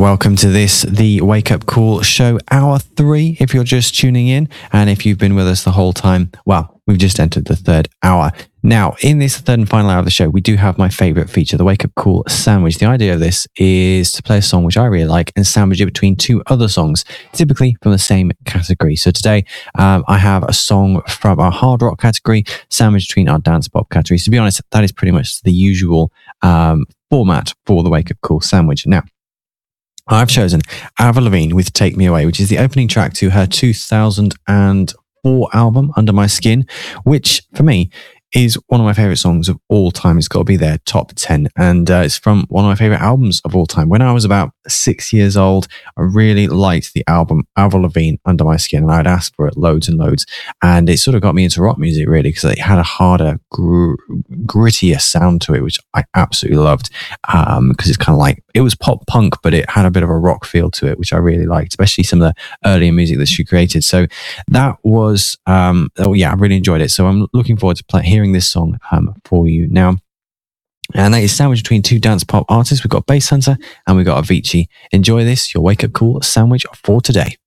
welcome to the Wake Up Call show, hour 3, if you're just tuning in. And if you've been with us the whole time, well, we've just entered the third hour. Now, in this third and final hour of the show, we do have my favorite feature, the Wake Up Call sandwich. The idea of this is to play a song which I really like and sandwich it between two other songs, typically from the same category. So today, I have a song from our hard rock category, sandwiched between our dance pop category. So to be honest, that is pretty much the usual format for the Wake Up Call sandwich. Now, I've chosen Avril Lavigne with Take Me Away, which is the opening track to her 2004 album, Under My Skin, which for me is one of my favorite songs of all time. It's got to be there, top 10. And it's from one of my favorite albums of all time. When I was about 6 years old, I really liked the album Avril Lavigne, Under My Skin, and I'd asked for it loads and loads. And it sort of got me into rock music, really, because it had a harder, grittier sound to it, which I absolutely loved. Because it's kind of like, it was pop punk, but it had a bit of a rock feel to it, which I really liked, especially some of the earlier music that she created. So that was, I really enjoyed it. So I'm looking forward to hearing this song for you now. And that is sandwiched between two dance pop artists. We've got Bass Hunter and we've got Avicii. Enjoy this, your Wake Up Call sandwich for today.